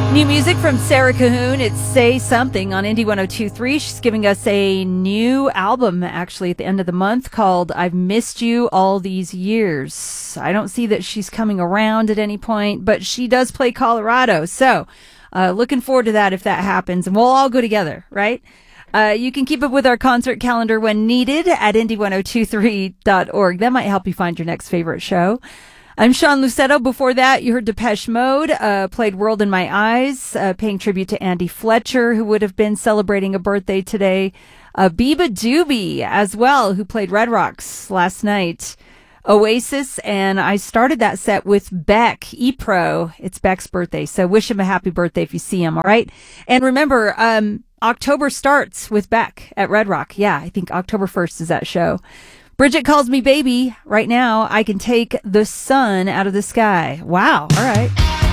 New music from Sarah Cahoon. It's Say Something on Indie 102.3. She's giving us a new album, actually, at the end of the month called I've Missed You All These Years. I don't see that she's coming around at any point, but she does play Colorado. So, looking forward to that if that happens. And we'll all go together, right? You can keep up with our concert calendar when needed at indie1023.org. That might help you find your next favorite show. I'm Sean Lucetto. Before that, you heard Depeche Mode, played World in My Eyes, paying tribute to Andy Fletcher, who would have been celebrating a birthday today. Biba Doobie as well, who played Red Rocks last night. Oasis, and I started that set with Beck, E-Pro. It's Beck's birthday, so wish him a happy birthday if you see him, all right? And remember, October starts with Beck at Red Rock. Yeah, I think October 1st is that show. Bridget calls me baby. Right now, I can take the sun out of the sky. Wow. All right.